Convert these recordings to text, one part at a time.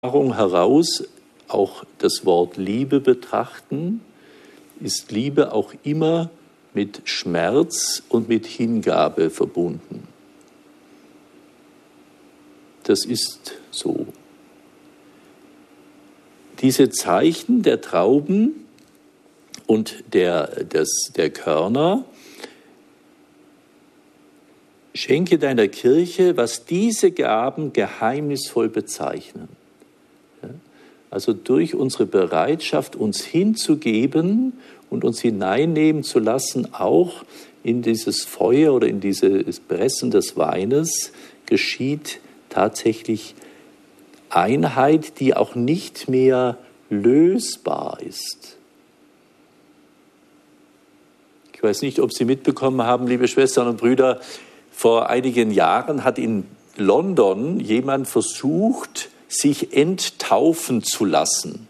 heraus auch das Wort Liebe betrachten, ist Liebe auch immer mit Schmerz und mit Hingabe verbunden. Das ist so. Diese Zeichen der Trauben und der Körner, schenke deiner Kirche, was diese Gaben geheimnisvoll bezeichnen. Also durch unsere Bereitschaft, uns hinzugeben und uns hineinnehmen zu lassen, auch in dieses Feuer oder in dieses Pressen des Weines, geschieht tatsächlich Einheit, die auch nicht mehr lösbar ist. Ich weiß nicht, ob Sie mitbekommen haben, liebe Schwestern und Brüder, vor einigen Jahren hat in London jemand versucht, sich enttaufen zu lassen.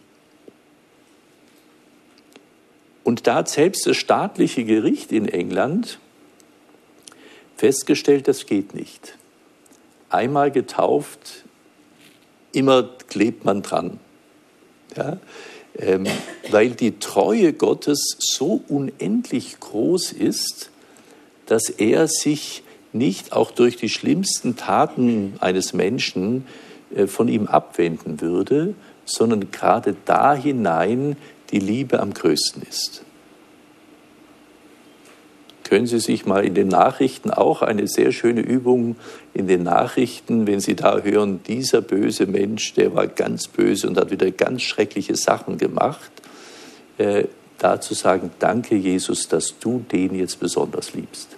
Und da hat selbst das staatliche Gericht in England festgestellt, das geht nicht. Einmal getauft, immer klebt man dran. Ja? Weil die Treue Gottes so unendlich groß ist, dass er sich nicht auch durch die schlimmsten Taten eines Menschen von ihm abwenden würde, sondern gerade da hinein die Liebe am größten ist. Können Sie sich mal in den Nachrichten, auch eine sehr schöne Übung in den Nachrichten, wenn Sie da hören, dieser böse Mensch, der war ganz böse und hat wieder ganz schreckliche Sachen gemacht, da zu sagen, danke Jesus, dass du den jetzt besonders liebst.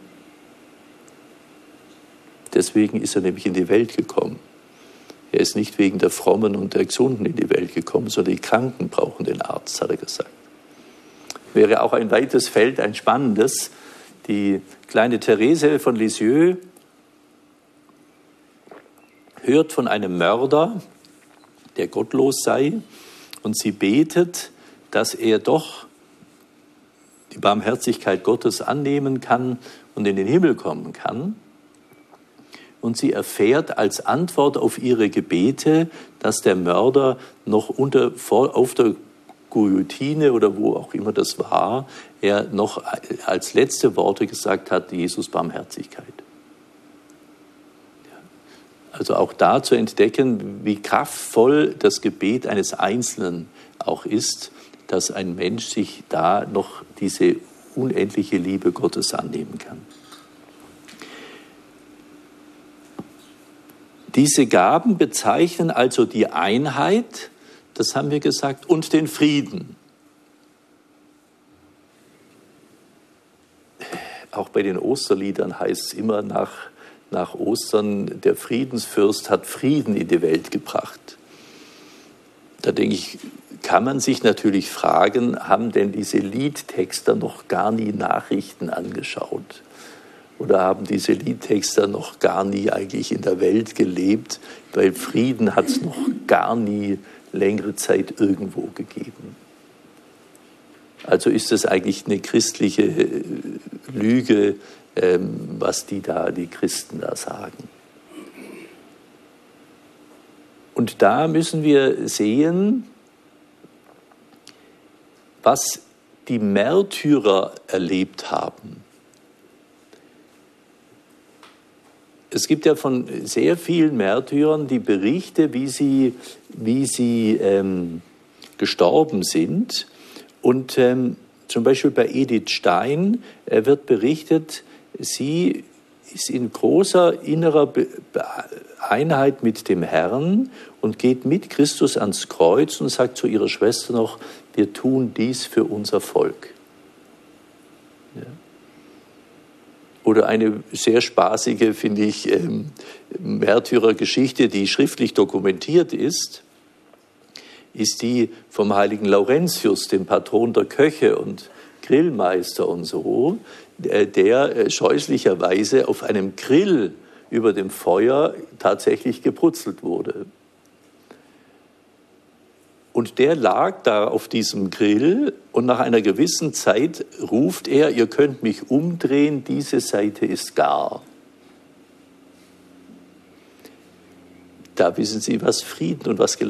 Deswegen ist er nämlich in die Welt gekommen. Er ist nicht wegen der Frommen und der Gesunden in die Welt gekommen, sondern die Kranken brauchen den Arzt, hat er gesagt. Wäre auch ein weites Feld, ein spannendes. Die kleine Therese von Lisieux hört von einem Mörder, der gottlos sei, und sie betet, dass er doch die Barmherzigkeit Gottes annehmen kann und in den Himmel kommen kann. Und sie erfährt als Antwort auf ihre Gebete, dass der Mörder noch auf der Guillotine oder wo auch immer das war, er noch als letzte Worte gesagt hat, Jesus Barmherzigkeit. Also auch da zu entdecken, wie kraftvoll das Gebet eines Einzelnen auch ist, dass ein Mensch sich da noch diese unendliche Liebe Gottes annehmen kann. Diese Gaben bezeichnen also die Einheit, das haben wir gesagt, und den Frieden. Auch bei den Osterliedern heißt es immer nach Ostern, der Friedensfürst hat Frieden in die Welt gebracht. Da denke ich, kann man sich natürlich fragen, haben denn diese Liedtexter noch gar nie Nachrichten angeschaut? Oder haben diese Liedtexter noch gar nie eigentlich in der Welt gelebt? Weil Frieden hat es noch gar nie längere Zeit irgendwo gegeben. Also ist es eigentlich eine christliche Lüge, was die Christen da sagen. Und da müssen wir sehen, was die Märtyrer erlebt haben. Es gibt ja von sehr vielen Märtyrern die Berichte, wie sie gestorben sind. Und zum Beispiel bei Edith Stein wird berichtet, sie ist in großer innerer Einheit mit dem Herrn und geht mit Christus ans Kreuz und sagt zu ihrer Schwester noch, wir tun dies für unser Volk. Ja. Oder eine sehr spaßige, finde ich, Märtyrergeschichte, die schriftlich dokumentiert ist die vom heiligen Laurentius, dem Patron der Köche und Grillmeister und so, der scheußlicherweise auf einem Grill über dem Feuer tatsächlich gebrutzelt wurde. Und der lag da auf diesem Grill und nach einer gewissen Zeit ruft er, ihr könnt mich umdrehen, diese Seite ist gar. da wissen Sie, was Frieden und was